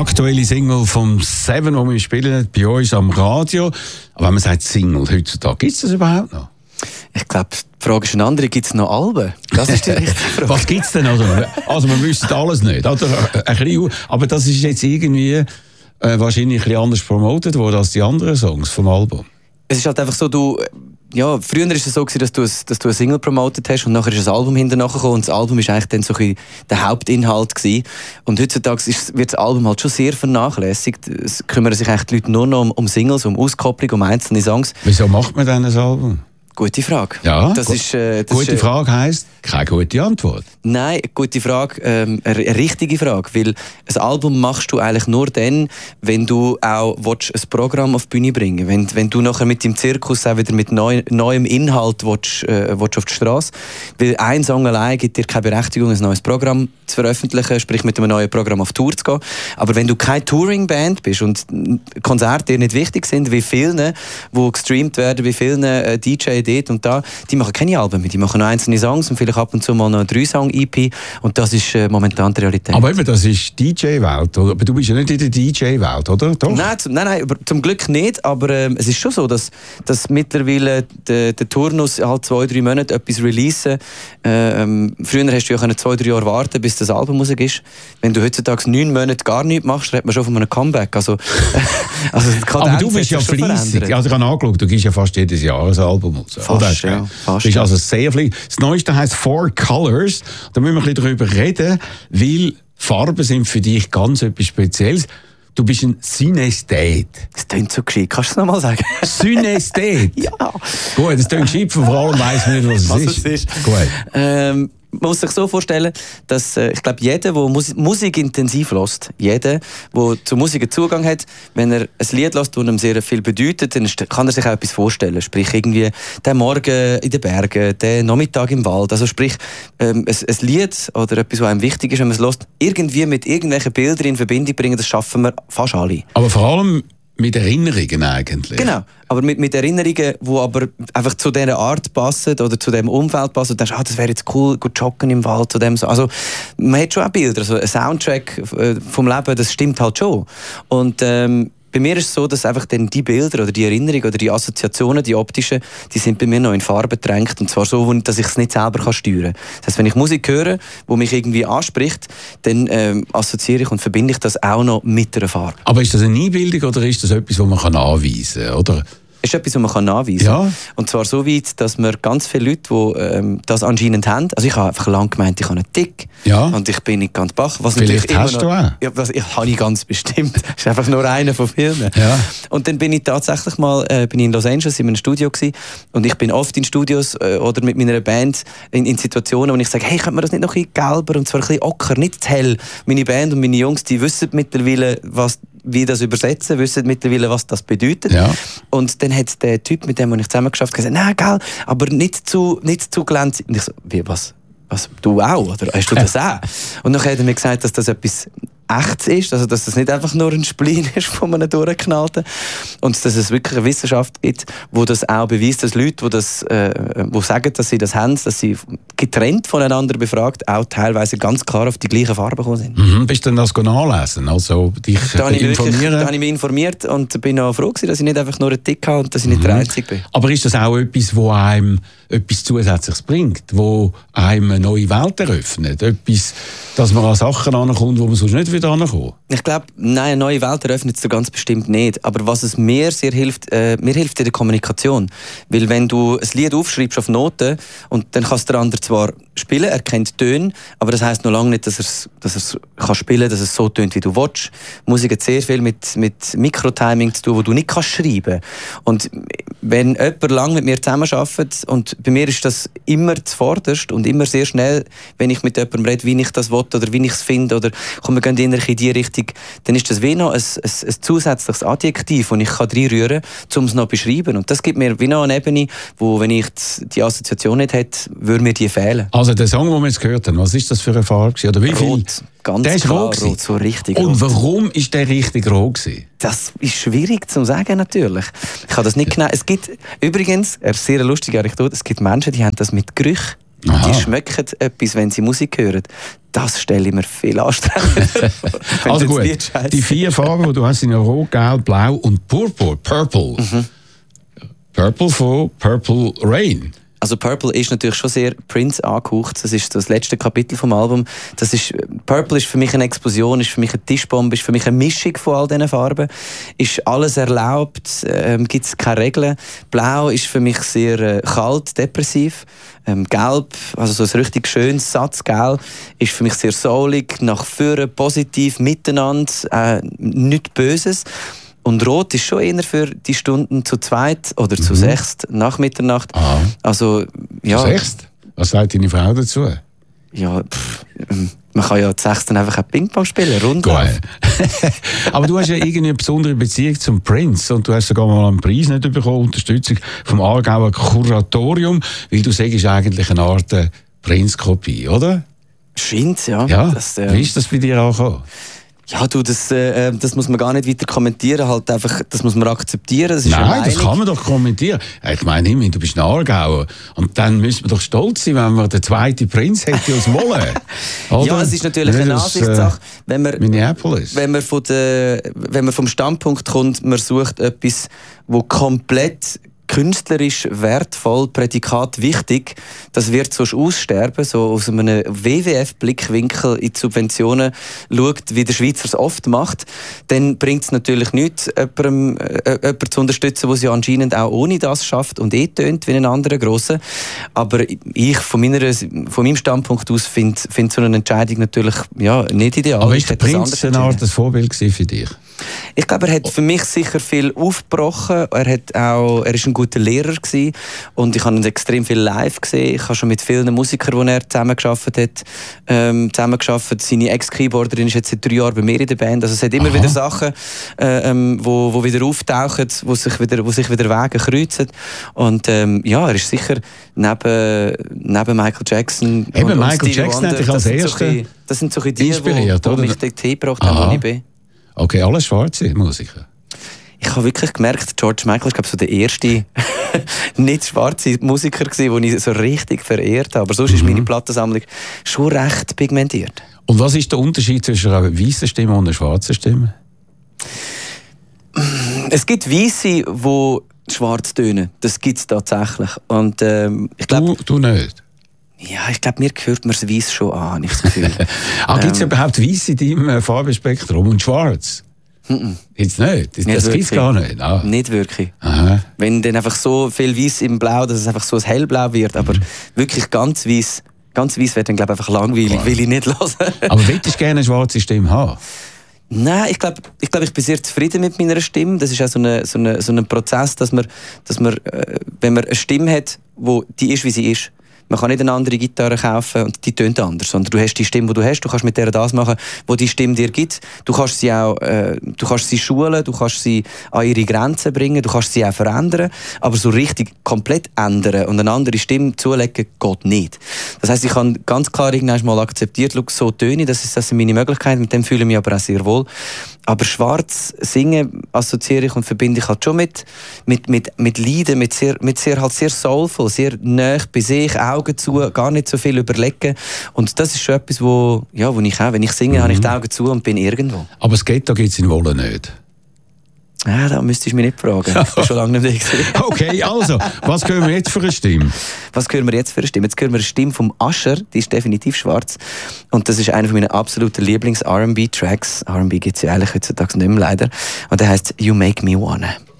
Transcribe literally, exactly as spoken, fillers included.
aktuelle Single vom Seven, die wir spielen bei uns am Radio. Aber wenn man sagt Single heutzutage, gibt es das überhaupt noch? Ich glaube, die Frage ist eine andere. Gibt es noch Alben? Das ist die richtige Frage. Was gibt es denn? Also, also wir wissen alles nicht. Oder? Ein bisschen, aber das ist jetzt irgendwie äh, wahrscheinlich ein bisschen anders promotet worden als die anderen Songs vom Album. Es ist halt einfach so, du... Ja, früher war es so, dass du, ein, dass du eine Single promotet hast und nachher ist ein Album hinterher gekommen und das Album war eigentlich dann so ein der Hauptinhalt gewesen. Und heutzutage ist, wird das Album halt schon sehr vernachlässigt. Es kümmern sich eigentlich die Leute nur noch um, um Singles, um Auskopplung, um einzelne Songs. Wieso macht man dann ein Album? Gute Frage. Ja, das gu- ist, äh, das gute ist, äh, Frage heisst, keine gute Antwort. Nein, gute Frage, ähm, eine richtige Frage, weil ein Album machst du eigentlich nur dann, wenn du auch willst, ein Programm auf die Bühne bringen willst. Wenn, wenn du nachher mit dem Zirkus auch wieder mit neu, neuem Inhalt willst, äh, willst auf die Straße. Weil ein Song allein gibt dir keine Berechtigung, ein neues Programm zu veröffentlichen, sprich mit einem neuen Programm auf Tour zu gehen. Aber wenn du keine Touring-Band bist und Konzerte dir nicht wichtig sind, wie vielen, die gestreamt werden, wie vielen äh, D J dort und da, die machen keine Alben mehr, die machen noch einzelne Songs und vielleicht ab und zu mal noch eine drei-Song-E P und das ist äh, momentan die Realität. Aber eben, das ist D J-Welt, oder? Aber du bist ja nicht in der D J-Welt, oder? Doch? Nein, zum, nein, nein, aber zum Glück nicht, aber ähm, es ist schon so, dass, dass mittlerweile der, der Turnus halt zwei, drei Monate etwas releasen. Ähm, früher hast du ja können zwei, drei Jahre warten, bis das Album raus ist. Wenn du heutzutage neun Monate gar nichts machst, redet man schon von einem Comeback. Also, also aber du bist ja fleissig. Also ich habe angeschaut, du gibst ja fast jedes Jahr ein Album raus. Fast, ja. Fast, du bist ja. also sehr fleissig. Das Neueste heisst Four Colors. Da müssen wir ein bisschen darüber reden, weil Farben sind für dich ganz etwas Spezielles. Du bist ein Synästhet. Das klingt so gescheit. Kannst du es nochmal sagen? Synästhet? Ja. Gut, das klingt gescheit, vor allem weiss man nicht, was es was ist. Es ist. Gut. Ähm, man muss sich so vorstellen, dass äh, ich glaube, jeder, der Mus- Musik intensiv hört, jeder, der zur Musik einen Zugang hat, wenn er ein Lied hört, das ihm sehr viel bedeutet, dann ist, kann er sich auch etwas vorstellen. Sprich, irgendwie der Morgen in den Bergen, der Nachmittag im Wald. Also sprich, ähm, ein, ein Lied oder etwas, was einem wichtig ist, wenn man es hört, irgendwie mit irgendwelchen Bildern in Verbindung bringen, das schaffen wir fast alle. Aber vor allem mit Erinnerungen eigentlich. Genau, aber mit, mit Erinnerungen, die aber einfach zu dieser Art passen oder zu diesem Umfeld passen. Und du denkst, ah, das wäre jetzt cool, gut joggen im Wald. Zu dem so. Also man hat schon auch Bilder, also ein Soundtrack vom Leben, das stimmt halt schon. Und ähm, bei mir ist es so, dass einfach dann die Bilder oder die Erinnerungen oder die Assoziationen, die optischen, die sind bei mir noch in Farbe getränkt. Und zwar so, dass ich es nicht selber steuern kann. Das heisst, wenn ich Musik höre, die mich irgendwie anspricht, dann ähm, assoziiere ich und verbinde ich das auch noch mit einer Farbe. Aber ist das eine Einbildung oder ist das etwas, das man kann anweisen kann? Oder? Es ist etwas, was man nachweisen kann. Ja. Und zwar so weit, dass wir ganz viele Leute, die ähm, das anscheinend haben, also ich habe einfach lange gemeint, ich habe einen Tick ja. und ich bin nicht ganz bach. Was Vielleicht hast noch, du auch. Ja, was ich habe ich ganz bestimmt. Das ist einfach nur einer von vielen. Ja. Und dann bin ich tatsächlich mal äh, bin ich in Los Angeles in einem Studio gewesen, und ich bin oft in Studios äh, oder mit meiner Band in, in Situationen, wo ich sage, hey, könnte man das nicht noch ein bisschen gelber und zwar ein bisschen ocker, nicht zu hell. Meine Band und meine Jungs, die wissen mittlerweile, was wie das übersetzen, wissen mittlerweile, was das bedeutet. Ja. Und dann hat der Typ, mit dem ich zusammen geschafft habe, gesagt, nein, gell, aber nicht zu, nicht zu glänzend. Und ich so, wie, was? was? Du auch? Oder hast du das auch? Und dann hat er mir gesagt, dass das etwas Echtes ist, also dass das nicht einfach nur ein Spleen ist von einem Durchgeknallten. Und dass es wirklich eine Wissenschaft gibt, die das auch beweist, dass Leute, die, das, äh, die sagen, dass sie das haben, dass sie getrennt voneinander befragt, auch teilweise ganz klar auf die gleichen Farben gekommen sind. Mhm, bist du dann das nachlesen, also dich da äh, informieren? Wirklich, da habe ich mich informiert und bin auch froh gewesen, dass ich nicht einfach nur einen Tick habe und dass ich nicht mhm. der Einzige bin. Aber ist das auch etwas, wo einem etwas Zusätzliches bringt, wo einem eine neue Welt eröffnet? Etwas, dass man an Sachen ankommt, wo man sonst nicht wieder ankommt? Ich glaube, nein, eine neue Welt eröffnet es dir ganz bestimmt nicht. Aber was es mir sehr hilft, äh, mir hilft in der Kommunikation. Weil wenn du ein Lied aufschreibst auf Noten und dann kannst der andere zwar spielen, er kennt Töne, aber das heisst noch lange nicht, dass er dass es kann spielen, dass es so tönt, wie du willst. Musik hat sehr viel mit, mit Mikrotiming zu tun, wo du nicht kannst schreiben. Und wenn jemand lange mit mir zusammenarbeitet, und bei mir ist das immer zuvorderst und immer sehr schnell, wenn ich mit jemandem rede, wie ich das will oder wie ich es finde oder komm, wir gehen innerlich in die Richtung, dann ist das wie noch ein, ein, ein zusätzliches Adjektiv, das ich reinrühren kann, um es noch zu beschreiben. Und das gibt mir wie noch eine Ebene, wo, wenn ich die Assoziation nicht hätte, würde mir die fehlen. Also der Song, den wir jetzt gehört haben, was ist das für eine Farbe? Oder wie viel? Rot, ganz der ist klar rot, rot, so richtig Und rot. warum ist der richtig rot gewesen? Das ist schwierig zu sagen, natürlich. Ich kann das nicht genau. Es gibt übrigens, eine sehr lustige Anekdote, es gibt Menschen, die haben das mit Gerüchen. Die schmecken etwas, wenn sie Musik hören. Das stelle ich mir viel anstrengender vor. Also gut, die vier Farben, die du hast, sind ja Rot, Gelb, Blau und Purple. Purple. Mhm. Purple von Purple Rain. Also Purple ist natürlich schon sehr Prince angehaucht. Das ist das letzte Kapitel vom Album. Das ist, Purple ist für mich eine Explosion, ist für mich eine Tischbombe, ist für mich eine Mischung von all diesen Farben. Ist alles erlaubt, ähm, gibt es keine Regeln. Blau ist für mich sehr äh, kalt, depressiv. Ähm, Gelb, also so ein richtig schönes Satzgelb, ist für mich sehr soulig, nach vorne, positiv, miteinander, äh, nichts Böses. Und Rot ist schon eher für die Stunden zu zweit oder zu mhm. sechst nach Mitternacht. Aha. Also, ja. Zu sechst? Was sagt deine Frau dazu? Ja, pff, man kann ja zu sechst dann einfach auch Ping-Pong spielen, rundlauf. Aber du hast ja irgendwie eine besondere Beziehung zum Prince und du hast sogar mal einen Preis nicht bekommen, Unterstützung vom Aargauer Kuratorium, weil du sagst eigentlich eine Art Prince-Kopie, oder? Scheint, ja. Ja, das, äh, wie ist das bei dir angekommen? Ja, du, das, äh, das muss man gar nicht weiter kommentieren, halt einfach, das muss man akzeptieren. Das ist Nein, das kann man doch kommentieren. Ich meine, Himmel, du bist ein Aargauer und dann müssen wir doch stolz sein, wenn man den zweiten Prinz hätte als Molle. Ja, es ist natürlich eine Ansichtssache. Wenn man, Minneapolis. Wenn man, von der, wenn man vom Standpunkt kommt, man sucht etwas, wo komplett künstlerisch wertvoll, Prädikat wichtig, das wird sonst aussterben, so aus einem W W F-Blickwinkel in die Subventionen schaut, wie der Schweizer es oft macht, dann bringt es natürlich nichts, jemandem, äh, jemanden zu unterstützen, der es ja anscheinend auch ohne das schafft und eh tönt wie ein anderer Grosser. Aber ich von, meiner, von meinem Standpunkt aus finde find so eine Entscheidung natürlich ja, nicht ideal. Aber ist der Prinz eine Art Vorbild für dich? Ich glaube, er hat für mich sicher viel aufgebrochen. Er hat auch, er ist ein guter Lehrer gewesen und ich habe ihn extrem viel live gesehen. Ich habe schon mit vielen Musikern, die er zusammengearbeitet hat, ähm, zusammengearbeitet. Seine Ex-Keyboarderin ist jetzt seit drei Jahren bei mir in der Band. Also es hat immer Aha. wieder Sachen, äh, ähm, wo, wo wieder auftauchen, wo sich wieder, wo sich wieder Wege kreuzen. Und ähm, ja, er ist sicher neben, neben Michael Jackson. Eben, und, Michael und Jackson hätte ich als Erster so das sind so die, die, die mich dort gebracht haben, wo ich bin. Okay, alles schwarze Musiker. Ich habe wirklich gemerkt, George Michael ist glaube so der erste nicht schwarze Musiker gewesen, den ich so richtig verehrt habe. Aber sonst mhm. ist meine Plattensammlung schon recht pigmentiert. Und was ist der Unterschied zwischen einer weißen Stimme und einer schwarzen Stimme? Es gibt Weisse, die schwarz tönen. Das gibt es tatsächlich. Und, ähm, ich glaub, du, du nicht? Ja, ich glaube, mir gehört mir das Weiss schon an, habe ich das Gefühl. ah, gibt es ähm, überhaupt Weiss in deinem äh, Farbenspektrum und schwarz? Mm-mm. Jetzt nicht? Das, nicht das gibt es gar nicht? Ah. Nicht wirklich. Aha. Wenn dann einfach so viel Weiss im Blau, dass es einfach so ein hellblau wird, aber mhm. wirklich ganz weiss, ganz weiss wird dann glaube ich einfach langweilig, wow. will ich nicht hören. Aber willst du gerne eine schwarze Stimme haben? Nein, ich glaube, ich, glaub, ich bin sehr zufrieden mit meiner Stimme. Das ist auch so, eine, so, eine, so ein Prozess, dass man, dass man äh, wenn man eine Stimme hat, wo die ist, wie sie ist, man kann nicht eine andere Gitarre kaufen und die tönt anders, sondern du hast die Stimme, die du hast, du kannst mit der das machen, was die Stimme dir gibt. Du kannst sie auch, äh, du kannst sie schulen, du kannst sie an ihre Grenzen bringen, du kannst sie auch verändern, aber so richtig komplett ändern und eine andere Stimme zulegen, geht nicht. Das heisst, ich habe ganz klar irgendwann mal akzeptiert, so töne, das, ist, das sind meine Möglichkeiten, mit dem fühle ich mich aber auch sehr wohl. Aber schwarz singen assoziiere ich und verbinde ich halt schon mit, mit, mit, mit Leiden, mit sehr, mit sehr, halt sehr soulful, sehr nah bei sich, Augen zu, gar nicht so viel überlegen. Und das ist schon etwas, wo, ja, wo ich auch, wenn ich singe, mhm. habe ich die Augen zu und bin irgendwo. Aber das Ghetto gibt es in Wolle nicht? Ja, da müsstest du mich nicht fragen. Ich bin schon lange nicht da. Okay, also, was hören wir jetzt für eine Stimme? Was hören wir jetzt für eine Stimme? Jetzt hören wir eine Stimme vom Usher, die ist definitiv schwarz. Und das ist einer meiner absoluten Lieblings-R and B-Tracks. R and B gibt es ja eigentlich heutzutage nicht mehr, leider. Und der heisst «You Make Me Wanna».